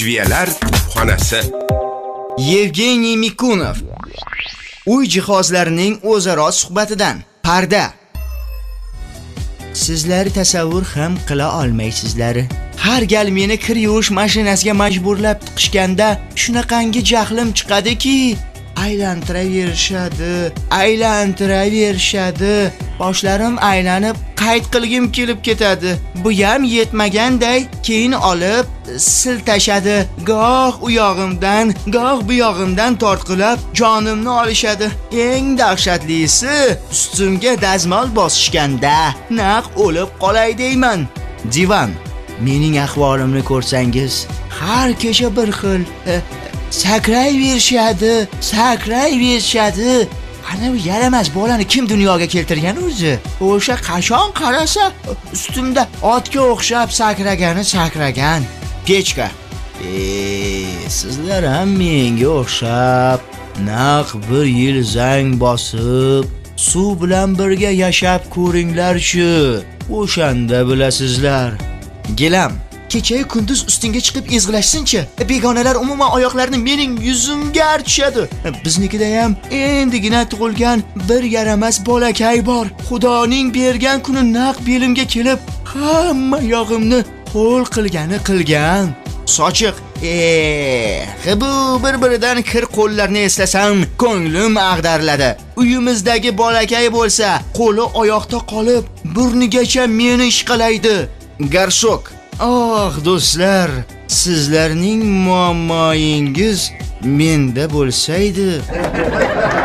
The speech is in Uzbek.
Adviyalar xonasi. Yevgeniy Mikunov. Uy jihozlarining o'zaro suhbatidan parda. Sizlar tasavvur ham qila olmaysizlar. Har gal meni kir yuvish mashinasiga majburlab tiqishganda shunaqangi jahlim chiqadiki, aylantiraverishadi. Boshlarim aylanib qayd qilgim kelib ketadi. Bu ham yetmaganday keyin olib siltashadi. Goh u yog'imdan, goh bu yog'imdan tortqilab jonimni olishadi. Eng dahshatlisi, ustimga dazmol bosishganda naq o'lib qolay deyman. Divan, mening ahvolimni ko'rsangiz, har kecha bir xil sakrayverishadi. Ana bu yaramas bolani kim dunyoga keltirgan o'zi? O'sha qachon qarasa ustimda otga o'xshab sakragan. Pechka. Sizlar ham menga o'xshab naq bir yil zang bosib, suv bilan birga yashab ko'ringlar-chi. O'shanda bilasizlar. Gilam, kecha kunduz ustingga chiqib ezg'ilashsin-chi. Begonalar umuman oyoqlarini mening yuzimga artishadi. Biznikida ham endigina tug'ilgan bir yaramas bolakay bor. Xudoning bergan kuni naq belimga kelib, hamma yog'imni qo'l qilgan. Sochiq. Bu bir-biridan kir qo'llarni eslasam, ko'nglim ag'dariladi. Uyimizdagi bolakay bo'lsa, qo'li oyoqda qolib, burnigacha meni ishqalaydi. Garshok. Do'stlar, sizlarning muammoingiz menda bo'lsaydi.